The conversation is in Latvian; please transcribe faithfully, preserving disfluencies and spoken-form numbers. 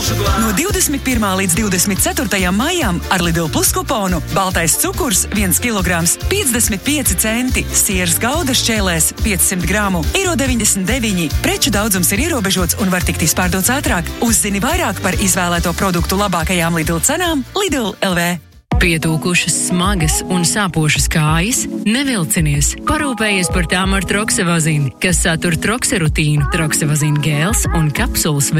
No divdesmit pirmā līdz divdesmit ceturtajam maijam ar Lidl Plus kuponu baltais cukurs viens kilograms piecdesmit pieci centi, sieras gauda šķēlēs piecsimt gramu, eiro deviņdesmit deviņi. Preču daudzums ir ierobežots un var tikt izpārdots ātrāk. Uzzini vairāk par izvēlēto produktu labākajām Lidl cenām Lidl L V. Pietūkušas, smagas un sāpošas kājas? Nevilcinies! Parūpējies par tām ar Troksevazinu, kas satur trokserutīnu, troksevazinu gēls un kapsulas